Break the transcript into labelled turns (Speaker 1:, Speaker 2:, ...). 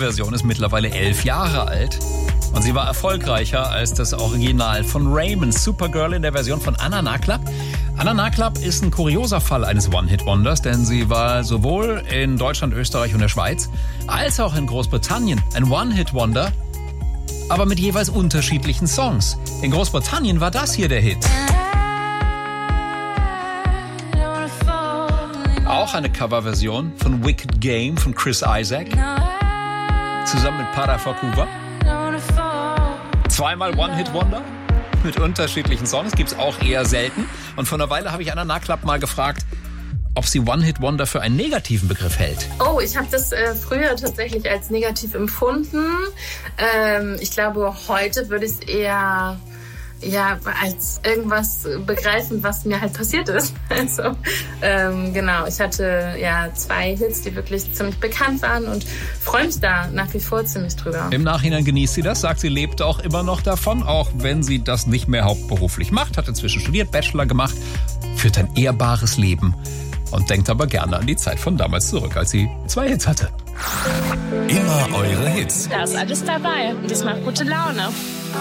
Speaker 1: Coverversion ist mittlerweile 11 Jahre alt. Und sie war erfolgreicher als das Original von Raymond. Supergirl in der Version von Anna Naklap. Anna Naklap ist ein kurioser Fall eines One-Hit-Wonders, denn sie war sowohl in Deutschland, Österreich und der Schweiz als auch in Großbritannien ein One-Hit-Wonder, aber mit jeweils unterschiedlichen Songs. In Großbritannien war das hier der Hit. Auch eine Coverversion von Wicked Game von Chris Isaak zusammen mit Para Fakuva. Zweimal One-Hit-Wonder mit unterschiedlichen Songs, gibt's auch eher selten. Und vor einer Weile habe ich Anna Naklap mal gefragt, ob sie One-Hit-Wonder für einen negativen Begriff hält.
Speaker 2: Oh, ich habe das früher tatsächlich als negativ empfunden. Ich glaube, heute würde ich es eher als irgendwas begreifen, was mir halt passiert ist. Also, genau, ich hatte 2 Hits, die wirklich ziemlich bekannt waren und freue mich da nach wie vor ziemlich drüber.
Speaker 1: Im Nachhinein genießt sie das, sagt, sie lebt auch immer noch davon, auch wenn sie das nicht mehr hauptberuflich macht, hat inzwischen studiert, Bachelor gemacht, führt ein ehrbares Leben und denkt aber gerne an die Zeit von damals zurück, als sie 2 Hits hatte.
Speaker 3: Immer eure Hits.
Speaker 4: Da ist alles dabei und das macht gute Laune.